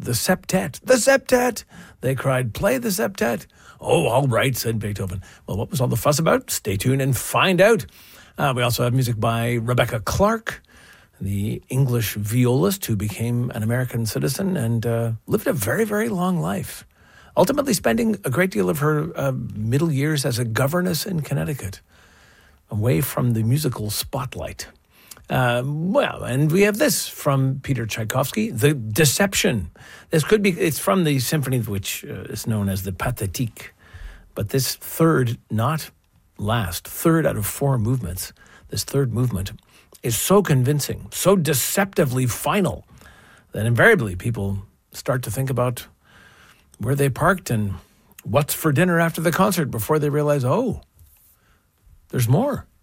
the septet. The septet! They cried, play the septet. Oh, all right, said Beethoven. Well, what was all the fuss about? Stay tuned and find out. We also have music by Rebecca Clark, the English violist who became an American citizen and lived a very, very long life, ultimately spending a great deal of her middle years as a governess in Connecticut, away from the musical spotlight. And we have this from Peter Tchaikovsky, The Deception. It's from the symphony which is known as the Pathétique. But this third out of 4 movements, this third movement is so convincing, so deceptively final, that invariably people start to think about where they parked and what's for dinner after the concert before they realize, oh, there's more.